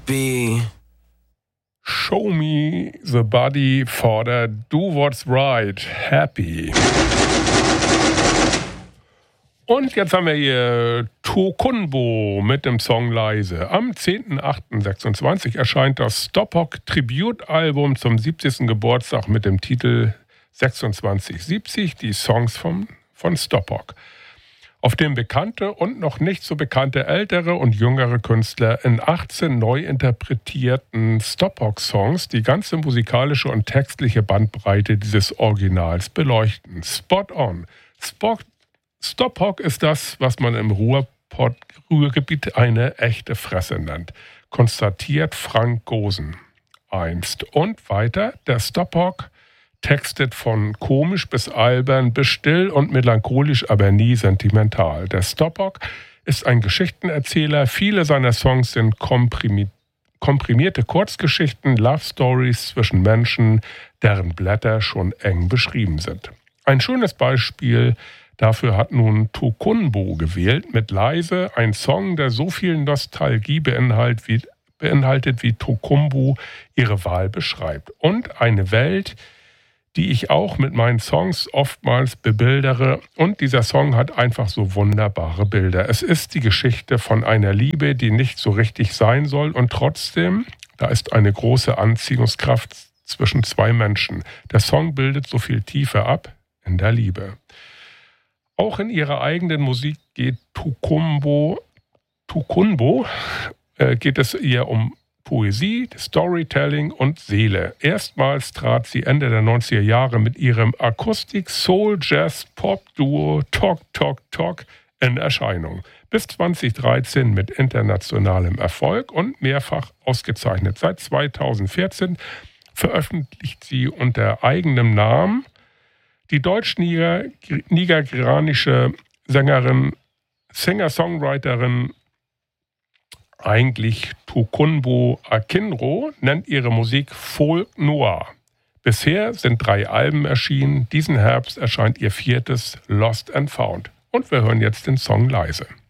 happy. Show me the body for the do what's right, happy. Und jetzt haben wir hier Tokunboh mit dem Song Leise. Am 10.08.26 erscheint das Stoppock Tribute-Album zum 70. Geburtstag mit dem Titel 2670, die Songs von Stoppock, auf dem bekannte und noch nicht so bekannte ältere und jüngere Künstler in 18 neu interpretierten Stoppock-Songs die ganze musikalische und textliche Bandbreite dieses Originals beleuchten. Spot on. Stoppock ist das, was man im Ruhrgebiet eine echte Fresse nennt, konstatiert Frank Gosen einst. Und weiter, der Stoppock textet von komisch bis albern, bis still und melancholisch, aber nie sentimental. Der Stoppock ist ein Geschichtenerzähler. Viele seiner Songs sind komprimierte Kurzgeschichten, Love Stories zwischen Menschen, deren Blätter schon eng beschrieben sind. Ein schönes Beispiel dafür hat nun Tokunboh gewählt mit Leise, ein Song, der so viel Nostalgie beinhaltet wie Tokunboh ihre Wahl beschreibt. Und eine Welt, die ich auch mit meinen Songs oftmals bebildere. Und dieser Song hat einfach so wunderbare Bilder. Es ist die Geschichte von einer Liebe, die nicht so richtig sein soll. Und trotzdem, da ist eine große Anziehungskraft zwischen zwei Menschen. Der Song bildet so viel Tiefe ab in der Liebe. Auch in ihrer eigenen Musik geht Tokunboh geht es ihr um Poesie, Storytelling und Seele. Erstmals trat sie Ende der 90er Jahre mit ihrem Akustik-Soul-Jazz-Pop-Duo Talk Talk Talk in Erscheinung. Bis 2013 mit internationalem Erfolg und mehrfach ausgezeichnet. Seit 2014 veröffentlicht sie unter eigenem Namen die deutsch-nigerianische Sängerin, Singer-Songwriterin eigentlich Tokunboh Akinro nennt ihre Musik Folk Noir. Bisher sind 3 Alben erschienen. Diesen Herbst erscheint ihr 4. Lost and Found. Und wir hören jetzt den Song Leise.